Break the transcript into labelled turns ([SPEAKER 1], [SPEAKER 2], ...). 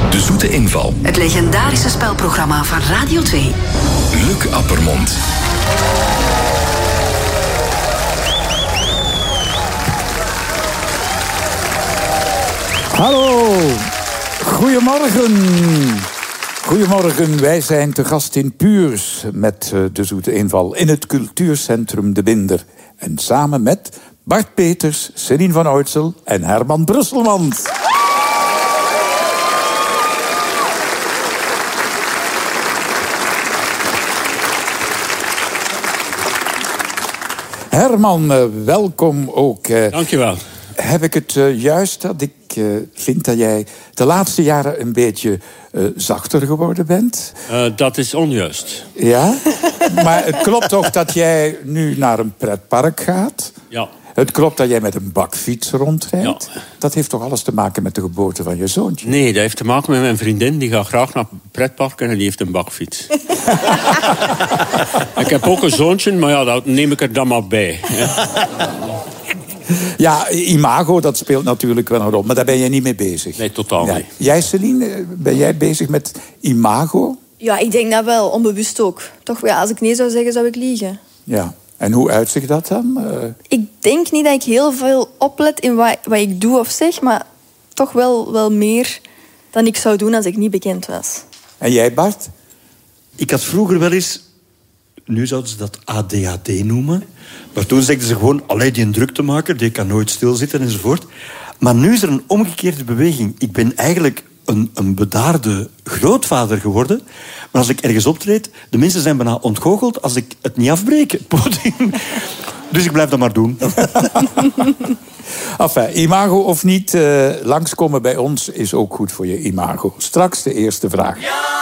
[SPEAKER 1] De Zoete Inval.
[SPEAKER 2] Het legendarische spelprogramma van Radio 2.
[SPEAKER 1] Luc Appermond.
[SPEAKER 3] Hallo, goedemorgen. Goedemorgen, wij zijn te gast in Puurs met De Zoete Inval in het cultuurcentrum De Binder. En samen met Bart Peters, Céline van Oortsel en Herman Brusselmans. Herman, welkom ook.
[SPEAKER 4] Dankjewel.
[SPEAKER 3] Heb ik het juist dat ik vind dat jij de laatste jaren een beetje zachter geworden bent?
[SPEAKER 4] Dat is onjuist.
[SPEAKER 3] Ja? Maar het klopt toch dat jij nu naar een pretpark gaat?
[SPEAKER 4] Ja.
[SPEAKER 3] Het klopt dat jij met een bakfiets rondrijdt?
[SPEAKER 4] Ja.
[SPEAKER 3] Dat heeft toch alles te maken met de geboorte van je zoontje?
[SPEAKER 4] Nee, dat heeft te maken met mijn vriendin. Die gaat graag naar pretparken en die heeft een bakfiets. Ik heb ook een zoontje, maar ja, dat neem ik er dan maar bij.
[SPEAKER 3] Ja, imago, dat speelt natuurlijk wel een rol. Maar daar ben je niet mee bezig.
[SPEAKER 4] Nee, totaal niet.
[SPEAKER 3] Jij, Céline, ben jij bezig met imago?
[SPEAKER 5] Ja, ik denk dat wel, onbewust ook. Toch, ja, als ik nee zou zeggen, zou ik liegen.
[SPEAKER 3] Ja. En hoe uitzicht dat dan?
[SPEAKER 5] Ik denk niet dat ik heel veel oplet in wat ik doe of zeg, maar toch wel meer dan ik zou doen als ik niet bekend was.
[SPEAKER 3] En jij, Bart?
[SPEAKER 6] Ik had vroeger wel eens, nu zouden ze dat ADHD noemen, maar toen zegden ze gewoon, allee, die een druktemaker, die kan nooit stilzitten enzovoort. Maar nu is er een omgekeerde beweging. Ik ben eigenlijk een bedaarde grootvader geworden. Maar als ik ergens optreed, de mensen zijn bijna ontgoocheld als ik het niet afbreek, het podium. Dus ik blijf dat maar doen.
[SPEAKER 3] Enfin, imago of niet, langskomen bij ons is ook goed voor je imago. Straks de eerste vraag.